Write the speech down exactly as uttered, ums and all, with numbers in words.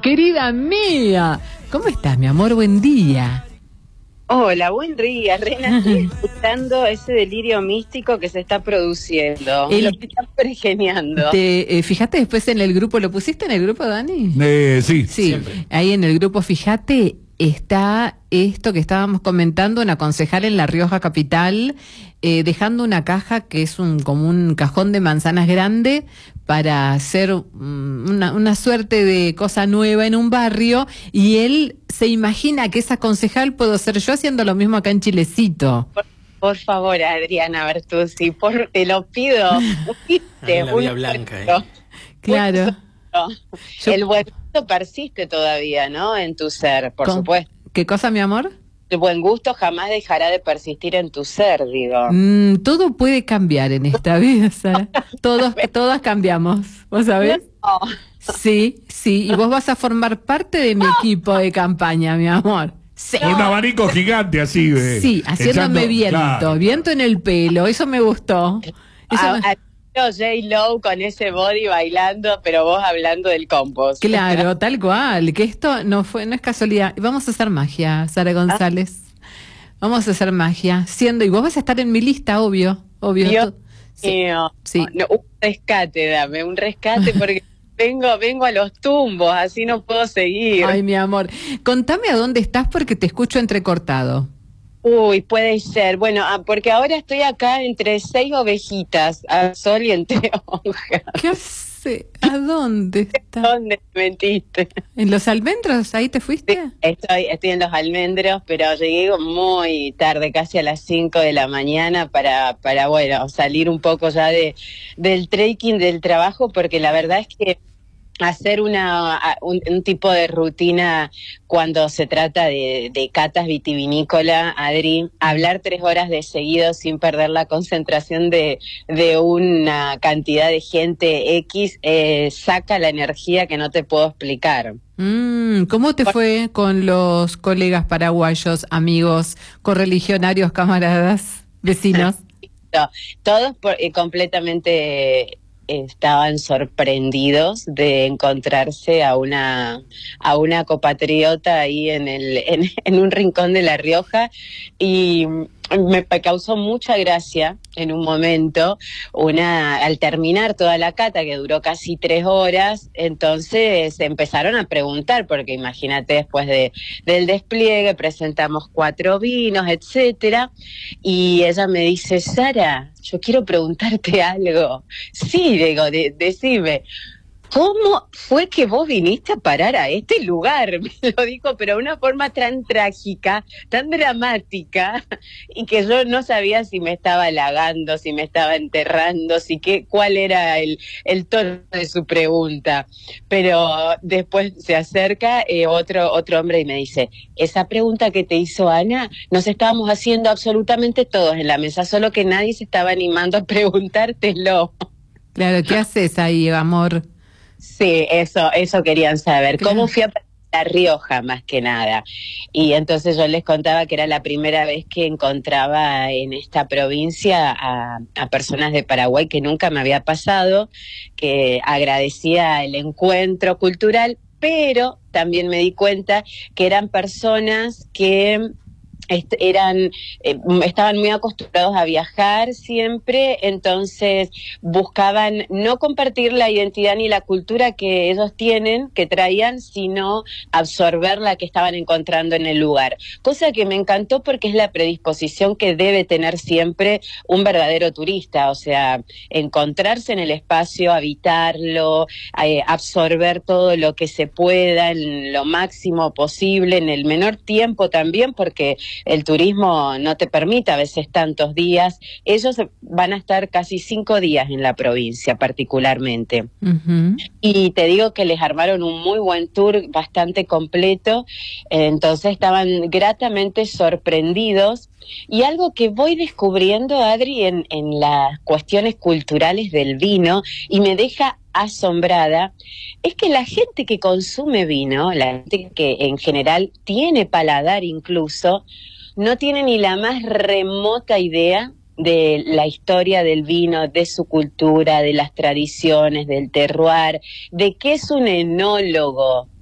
querida mía. ¿Cómo estás, mi amor? Buen día. Hola, buen día, Rena. Estoy escuchando ese delirio místico que se está produciendo. El, lo que están pergeneando. Te, eh, fíjate después en el grupo, ¿lo pusiste en el grupo, Dani? Eh, sí, sí, siempre. Ahí en el grupo, fíjate, está esto que estábamos comentando, una concejal en La Rioja Capital, eh, dejando una caja que es un como un cajón de manzanas grande para hacer um, una, una suerte de cosa nueva en un barrio, y él se imagina que esa concejal puedo ser yo haciendo lo mismo acá en Chilecito. Por, por favor, Adriana Bertuzzi, por, te lo pido. Ahí la Vía Blanca, ¿eh? Claro. Yo, el buen gusto persiste todavía, ¿no? En tu ser, por ¿Con, supuesto. ¿Qué cosa, mi amor? El buen gusto jamás dejará de persistir en tu ser, digo. Mm, todo puede cambiar en esta vida, Sara. Todos, todas cambiamos, ¿vos sabés? No. Sí, sí, y vos vas a formar parte de mi equipo de campaña, mi amor. Sí. Con un abanico gigante así, de, sí, haciéndome echando, viento, claro. viento en el pelo, eso me gustó. Eso a, me... a J-Lo con ese body bailando, pero vos hablando del compost. Claro, tal cual, que esto no fue, no es casualidad. Vamos a hacer magia, Sara González. Vamos a hacer magia, siendo, y vos vas a estar en mi lista, obvio, obvio. Dios sí. mío. Sí. No, un rescate, dame, un rescate porque vengo, vengo a los tumbos, así no puedo seguir. Ay, mi amor, contame a dónde estás porque te escucho entrecortado. Uy, puede ser. Bueno, ah, porque ahora estoy acá entre seis ovejitas, a sol y entre hojas. ¿Qué hace? ¿A dónde estás? ¿Dónde mentiste? ¿En los almendros? ¿Ahí te fuiste? Sí, estoy, estoy en los almendros, pero llegué muy tarde, casi a las cinco de la mañana para, para bueno, salir un poco ya de del trekking del trabajo, porque la verdad es que hacer una un, un tipo de rutina cuando se trata de, de catas vitivinícola, Adri, hablar tres horas de seguido sin perder la concentración de, de una cantidad de gente X, eh, saca la energía que no te puedo explicar. Mm, ¿cómo te fue con los colegas paraguayos, amigos, correligionarios, camaradas, vecinos? Todos por, eh, completamente... estaban sorprendidos de encontrarse a una a una copatriota ahí en el en, en un rincón de La Rioja, y me causó mucha gracia en un momento, una al terminar toda la cata, que duró casi tres horas, entonces empezaron a preguntar, porque imagínate, después de del despliegue presentamos cuatro vinos, etcétera, y ella me dice: Sara, yo quiero preguntarte algo. Sí, digo, de, decime, ¿cómo fue que vos viniste a parar a este lugar? Me lo dijo, pero de una forma tan trágica, tan dramática, y que yo no sabía si me estaba halagando, si me estaba enterrando, si qué, cuál era el, el tono de su pregunta. Pero después se acerca eh, otro, otro hombre y me dice: esa pregunta que te hizo Ana, nos estábamos haciendo absolutamente todos en la mesa, solo que nadie se estaba animando a preguntártelo. Claro, ¿qué haces ahí, amor? Sí, eso, eso querían saber. Claro. ¿Cómo fui a La Rioja, más que nada? Y entonces yo les contaba que era la primera vez que encontraba en esta provincia a, a personas de Paraguay, que nunca me había pasado, que agradecía el encuentro cultural, pero también me di cuenta que eran personas que Est eran eh, estaban muy acostumbrados a viajar siempre, entonces buscaban no compartir la identidad ni la cultura que ellos tienen, que traían, sino absorber la que estaban encontrando en el lugar, cosa que me encantó porque es la predisposición que debe tener siempre un verdadero turista, o sea, encontrarse en el espacio, habitarlo, eh, absorber todo lo que se pueda en lo máximo posible, en el menor tiempo también, porque el turismo no te permite a veces tantos días. Ellos van a estar casi cinco días en la provincia particularmente. Uh-huh. Y te digo que les armaron un muy buen tour, bastante completo, entonces estaban gratamente sorprendidos. Y algo que voy descubriendo, Adri, en, en las cuestiones culturales del vino, y me deja asombrada, es que la gente que consume vino, la gente que en general tiene paladar incluso, no tiene ni la más remota idea de la historia del vino, de su cultura, de las tradiciones, del terroir, de qué es un enólogo,